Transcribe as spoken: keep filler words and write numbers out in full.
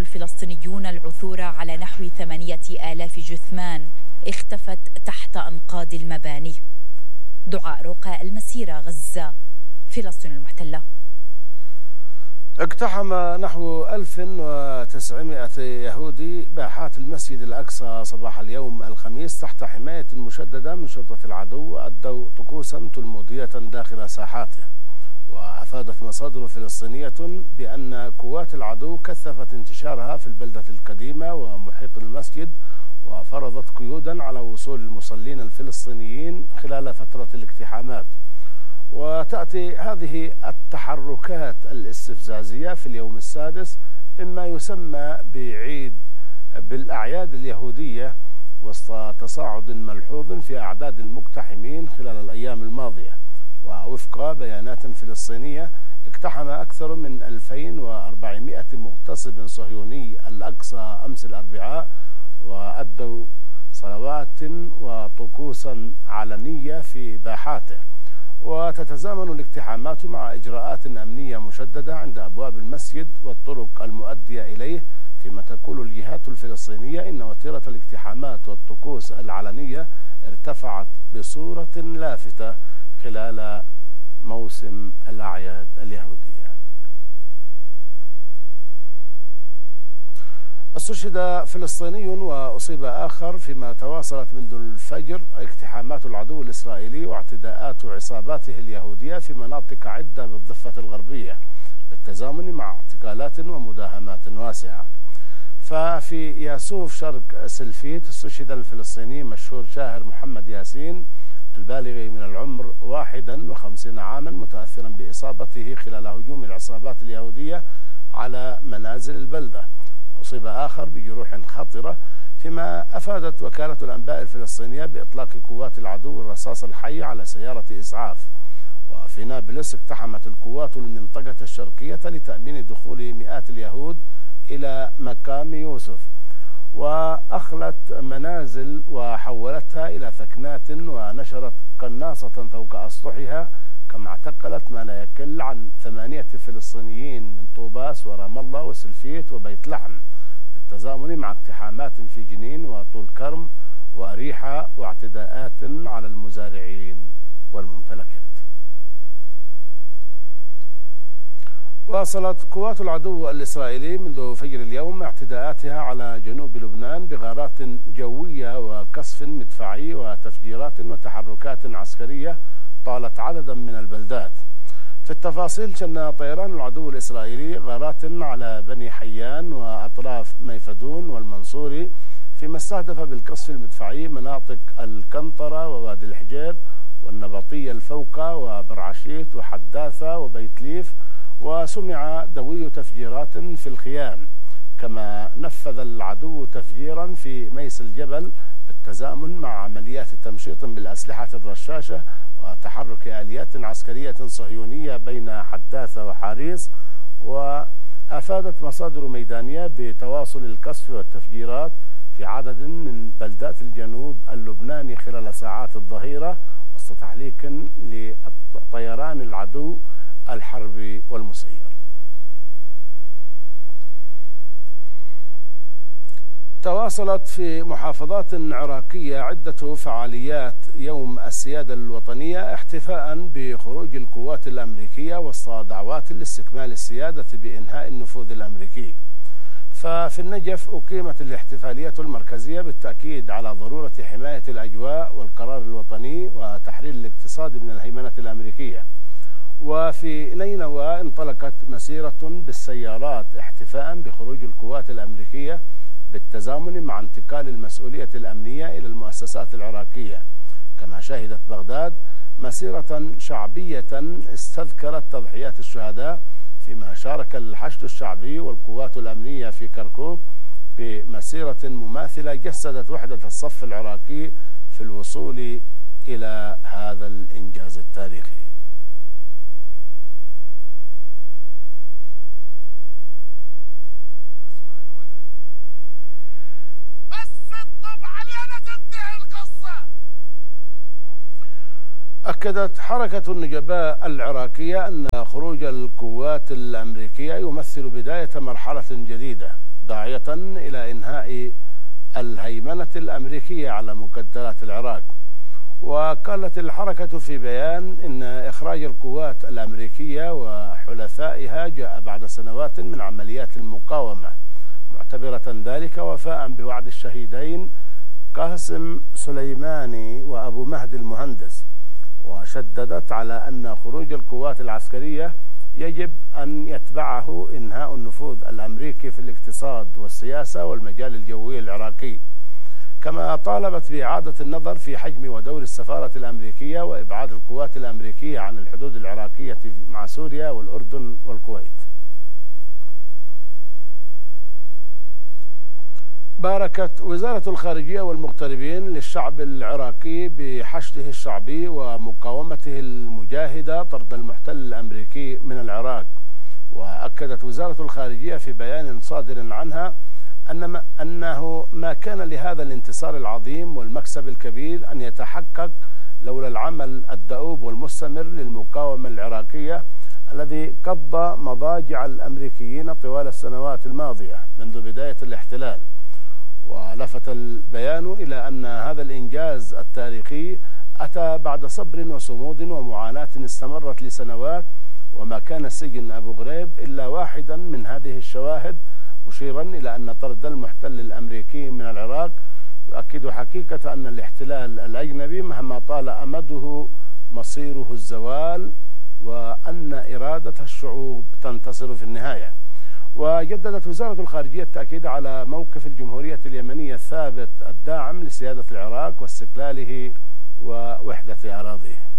الفلسطينيون العثور على نحو ثمانية آلاف جثمان اختفت تحت أنقاض المباني. دعاء روقة، المسيرة، غزة، فلسطين المحتلة. اقتحم نحو ألف وتسعمائة يهودي باحات المسجد الأقصى صباح اليوم الخميس تحت حماية مشددة من شرطة العدو، وأدوا طقوسا تلمودية داخل ساحاته. وأفادت مصادر فلسطينية بأن قوات العدو كثفت انتشارها في البلدة القديمة ومحيط المسجد، وفرضت قيودا على وصول المصلين الفلسطينيين خلال فترة الاقتحامات. وتأتي هذه التحركات الاستفزازية في اليوم السادس مما يسمى بعيد بالأعياد اليهودية، وسط تصاعد ملحوظ في أعداد المقتحمين خلال الأيام الماضية. ووفق بيانات فلسطينية اقتحم أكثر من ألفين وأربعمائة مغتصب صهيوني الأقصى أمس الأربعاء، وأدوا صلوات وطقوسا علنية في باحاته. وتتزامن الاقتحامات مع إجراءات أمنية مشددة عند أبواب المسجد والطرق المؤدية إليه، فيما تقول الجهات الفلسطينية إن وتيرة الاقتحامات والطقوس العلنية ارتفعت بصورة لافتة خلال موسم الأعياد اليهودية. استشهد فلسطيني وأصيب آخر فيما تواصلت منذ الفجر اقتحامات العدو الإسرائيلي واعتداءات عصاباته اليهودية في مناطق عدة بالضفة الغربية، بالتزامن مع اعتقالات ومداهمات واسعة. ففي ياسوف شرق سلفيت استشهد الفلسطيني مشهور شاهر محمد ياسين البالغ من العمر واحدا وخمسين عاما، متأثرا بإصابته خلال هجوم العصابات اليهودية على منازل البلدة. أصيب آخر بجروح خطرة، فيما أفادت وكالة الأنباء الفلسطينية بإطلاق قوات العدو الرصاص الحي على سيارة إسعاف. وفي نابلس اقتحمت القوات المنطقة الشرقية لتأمين دخول مئات اليهود إلى مقام يوسف، وأخلت منازل وحولتها إلى ثكنات، ونشرت قناصة فوق أسطحها، كما اعتقلت ما لا يقل عن ثمانية فلسطينيين من طوباس ورام الله وسلفيت وبيت لحم، بالتزامن مع اقتحامات في جنين وطول كرم وأريحة واعتداءات على المزارعين والممتلكات. واصلت قوات العدو الإسرائيلي منذ فجر اليوم اعتداءاتها على جنوب لبنان بغارات جوية وقصف مدفعي وتفجيرات وتحركات عسكرية طالت عددا من البلدات. في التفاصيل، شن طيران العدو الإسرائيلي غارات على بني حيان وأطراف ميفدون والمنصوري، فيما استهدف بالقصف المدفعي مناطق القنطرة ووادي الحجير والنبطية الفوقة وبرعشيت وحداثة وبيت ليف، وسمع دوي تفجيرات في الخيام. كما نفذ العدو تفجيرا في ميس الجبل بالتزامن مع عمليات تمشيط بالأسلحة الرشاشة وتحرك آليات عسكرية صهيونية بين حداثة وحاريس. وأفادت مصادر ميدانية بتواصل القصف والتفجيرات في عدد من بلدات الجنوب اللبناني خلال ساعات الظهيرة، وسط تحليق لطيران العدو الحربي والمسير. تواصلت في محافظات عراقية عدة فعاليات يوم السيادة الوطنية احتفاء بخروج القوات الأمريكية وسط دعوات لاستكمال السيادة بإنهاء النفوذ الأمريكي. ففي النجف أقيمت الاحتفالية المركزية بالتأكيد على ضرورة حماية الأجواء والقرار الوطني وتحرير الاقتصاد من الهيمنة الأمريكية. وفي نينوى انطلقت مسيرة بالسيارات احتفاء بخروج القوات الأمريكية بالتزامن مع انتقال المسؤولية الأمنية إلى المؤسسات العراقية. كما شهدت بغداد مسيرة شعبية استذكرت تضحيات الشهداء، فيما شارك الحشد الشعبي والقوات الأمنية في كركوك بمسيرة مماثلة جسدت وحدة الصف العراقي في الوصول إلى هذا الإنجاز التاريخي. أكدت حركة النجباء العراقية أن خروج القوات الأمريكية يمثل بداية مرحلة جديدة داعية إلى إنهاء الهيمنة الأمريكية على مقدرات العراق. وقالت الحركة في بيان إن إخراج القوات الأمريكية وحلفائها جاء بعد سنوات من عمليات المقاومة، معتبرة ذلك وفاء بوعد الشهيدين قاسم سليماني وأبو مهدي المهندس. وشددت على أن خروج القوات العسكرية يجب أن يتبعه إنهاء النفوذ الأمريكي في الاقتصاد والسياسة والمجال الجوي العراقي، كما طالبت بإعادة النظر في حجم ودور السفارة الأمريكية وإبعاد القوات الأمريكية عن الحدود العراقية مع سوريا والأردن والكويت. باركت وزارة الخارجية والمغتربين للشعب العراقي بحشده الشعبي ومقاومته المجاهدة طرد المحتل الأمريكي من العراق. وأكدت وزارة الخارجية في بيان صادر عنها أن ما أنه ما كان لهذا الانتصار العظيم والمكسب الكبير أن يتحقق لولا العمل الدؤوب والمستمر للمقاومة العراقية الذي قضى مضاجع الأمريكيين طوال السنوات الماضية منذ بداية الاحتلال. ولفت البيان إلى أن هذا الإنجاز التاريخي أتى بعد صبر وصمود ومعاناة استمرت لسنوات، وما كان سجن أبو غريب إلا واحدا من هذه الشواهد، مشيرا إلى أن طرد المحتل الأمريكي من العراق يؤكد حقيقة أن الاحتلال الأجنبي مهما طال أمده مصيره الزوال، وأن إرادة الشعوب تنتصر في النهاية. وجددت وزارة الخارجية التأكيد على موقف الجمهورية اليمنية الثابت الداعم لسيادة العراق واستقلاله ووحدة أراضيه.